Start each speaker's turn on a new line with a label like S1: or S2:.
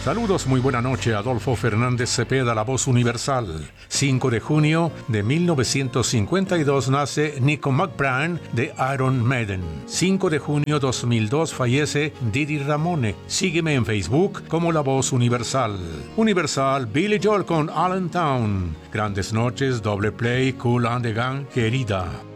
S1: Saludos, muy buena noche. Adolfo Fernández Cepeda, la voz universal. 5 de junio de 1952 nace Nico McBride de Iron Maiden. 5 de junio 2002 fallece Didi Ramone. Sígueme en Facebook como la voz universal. Universal, Billy Joel con Allentown. Grandes noches, doble play, Cool and the Gang, querida.